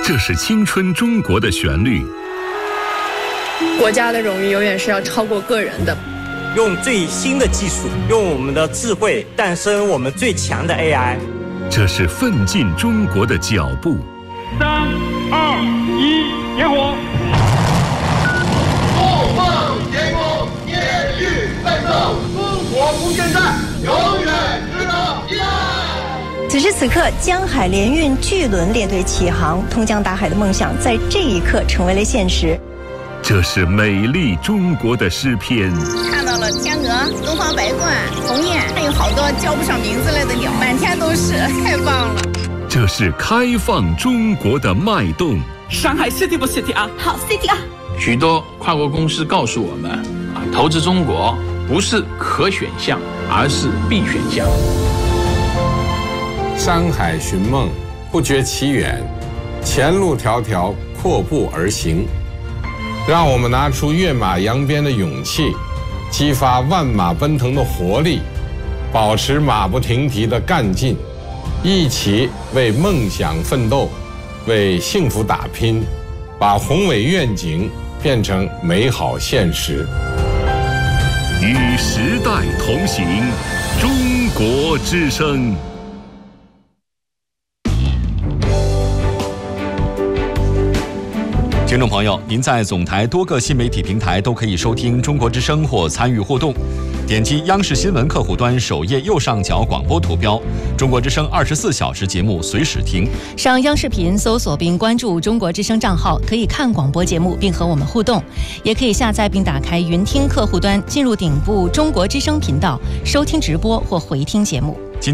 这是青春中国的旋律。 国家的荣誉永远是要超过个人的。 用最新的技术，用我们的智慧诞生我们最强的 AI。 这是奋进中国的脚步。 3、2、1，点火！ 怒放天空，烈日奋斗，中国不现在，永远值得依赖。 此时此刻，江海联运巨轮列队起航，通江达海的梦想在这一刻成为了现实。 这是美丽中国的诗篇。 看到了天鹅、东方白鹳、鸿雁，还有好多叫不上名字来的鸟，满天都是，太棒了。 这是开放中国的脉动。 上海 City 不 City 啊？ 好 City 啊！ 许多跨国公司告诉我们，投资中国不是可选项，而是必选项。 山海寻梦，不觉其远，前路迢迢，阔步而行。让我们拿出跃马扬鞭的勇气，激发万马奔腾的活力，保持马不停蹄的干劲，一起为梦想奋斗，为幸福打拼，把宏伟愿景变成美好现实。 与时代同行，中国之声。 听众朋友，您在总台多个新媒体平台都可以收听中国之声或参与互动。点击央视新闻客户端首页右上角广播图标，中国之声24小时节目随时听。 上央视频搜索并关注中国之声账号，可以看广播节目并和我们互动，也可以下载并打开云听客户端，进入顶部中国之声频道，收听直播或回听节目。